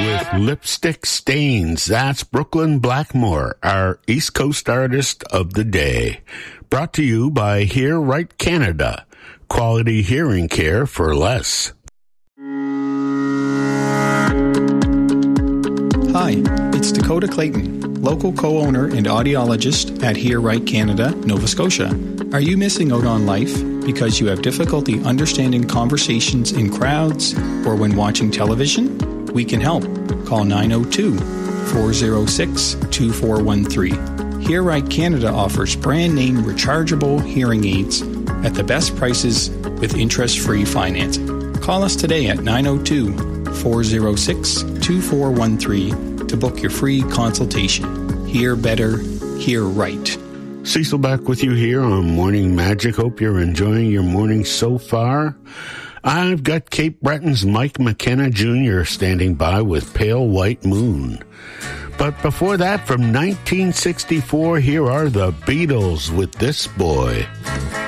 with Lipstick Stains. That's Brooklyn Blackmore, our East Coast artist of the day. Brought to you by Hear Right Canada. Quality hearing care for less. Hi, it's Dakota Clayton, local co-owner and audiologist at Hear Right Canada, Nova Scotia. Are you missing out on life because you have difficulty understanding conversations in crowds or when watching television? We can help. Call 902-406-2413. Hear Right Canada offers brand-name rechargeable hearing aids at the best prices with interest-free financing. Call us today at 902-406-2413 to book your free consultation. Hear better, hear right. Cecil back with you here on Morning Magic. Hope you're enjoying your morning so far. I've got Cape Breton's Mike McKenna Jr. standing by with Pale White Moon. But before that, from 1964, here are the Beatles with This Boy.